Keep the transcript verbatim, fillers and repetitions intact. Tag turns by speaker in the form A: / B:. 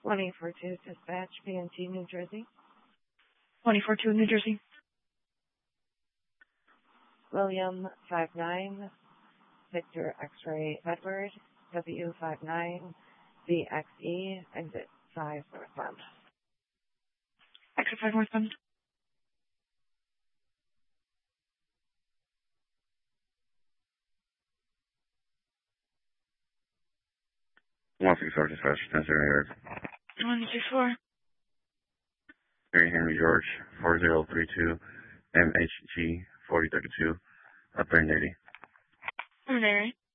A: twenty-four two Dispatch, P N T, New Jersey.
B: twenty-four two, New Jersey.
A: William five nine, Victor X-ray Edward, W five nine, B X E, exit five northbound.
B: Exit five northbound.
C: one six four Dispatch, ten zero yards.
B: one six four.
C: Mary Henry George, four zero three two, M H G, forty thirty-two, up there in Navy.
B: Mary.